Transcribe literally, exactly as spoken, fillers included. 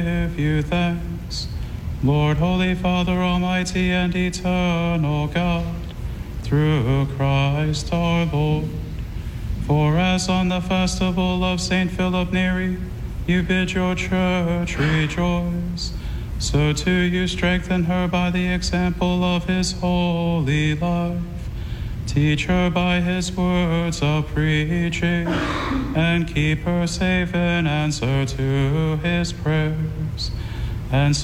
give you thanks. Lord, Holy Father, Almighty and Eternal God, through Christ our Lord. For as on the festival of Saint Philip Neri, you bid your church rejoice, so too you strengthen her by the example of his holy life. Teach her by his words of preaching, and keep her safe in answer to his prayers. And so